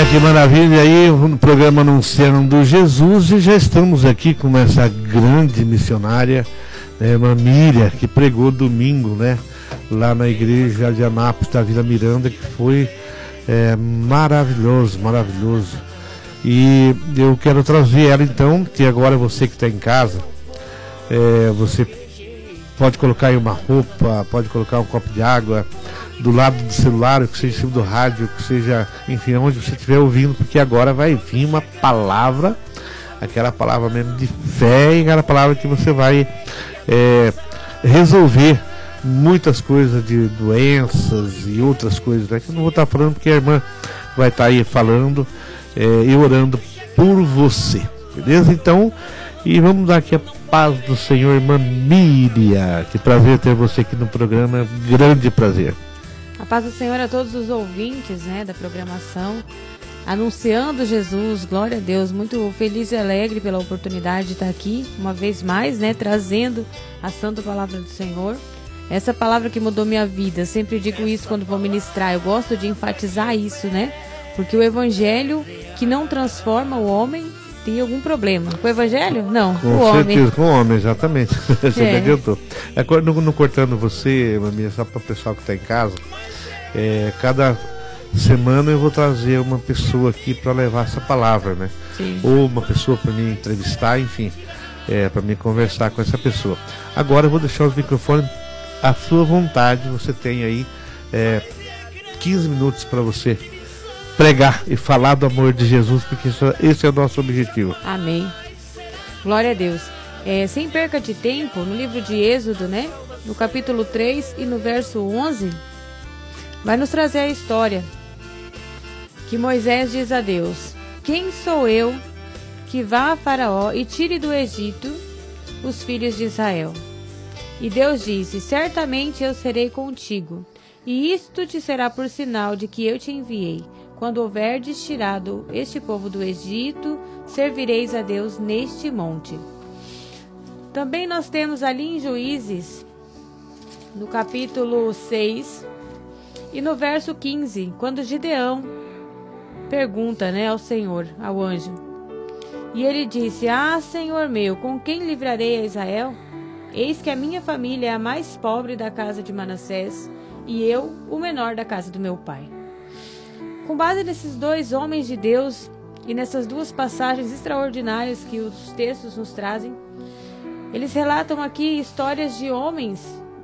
Olha que maravilha aí, no programa Anunciando Jesus, e já estamos aqui com essa grande missionária, irmã Miriam, que pregou domingo, né, lá na igreja de Anápolis, da Vila Miranda, que foi maravilhoso, maravilhoso. E eu quero trazer ela então, que agora você que está em casa, você pode colocar aí uma roupa, pode colocar um copo de água do lado do celular, que seja em cima do rádio, que seja, enfim, onde você estiver ouvindo, porque agora vai vir uma palavra, aquela palavra mesmo de fé, e aquela palavra que você vai resolver muitas coisas de doenças e outras coisas, né? Que eu não vou estar falando porque a irmã vai estar aí falando e orando por você, beleza? Então, e vamos dar aqui a paz do Senhor, irmã Miriam. Que prazer ter você aqui no programa, grande prazer. A paz do Senhor a todos os ouvintes, né, da programação, anunciando Jesus, glória a Deus, muito feliz e alegre pela oportunidade de estar aqui, uma vez mais, né, trazendo a santa palavra do Senhor, essa palavra que mudou minha vida. Eu sempre digo isso quando vou ministrar, eu gosto de enfatizar isso, né, porque o evangelho que não transforma o homem tem algum problema. Com o evangelho? Não, com o certeza, homem. com o homem, exatamente. Você me adiantou. Não cortando você, mamãe, só para o pessoal que está em casa, cada semana eu vou trazer uma pessoa aqui para levar essa palavra, né? Sim. Ou uma pessoa para me entrevistar, enfim, para me conversar com essa pessoa. Agora eu vou deixar os microfones à sua vontade. Você tem aí 15 minutos para você pregar e falar do amor de Jesus, porque esse é o nosso objetivo. Amém. Glória a Deus. Sem perca de tempo, no livro de Êxodo, né, no capítulo 3 e no verso 11, vai nos trazer a história que Moisés diz a Deus: quem sou eu que vá a Faraó e tire do Egito os filhos de Israel? E Deus disse: certamente eu serei contigo, e isto te será por sinal de que eu te enviei. Quando houverdes tirado este povo do Egito, servireis a Deus neste monte. Também nós temos ali em Juízes, no capítulo 6 e no verso 15, quando Gideão pergunta, né, ao Senhor, ao anjo. E ele disse: ah, Senhor meu, com quem livrarei a Israel? Eis que a minha família é a mais pobre da casa de Manassés, e eu o menor da casa do meu pai. Com base nesses dois homens de Deus e nessas duas passagens extraordinárias que os textos nos trazem, eles relatam aqui histórias de homens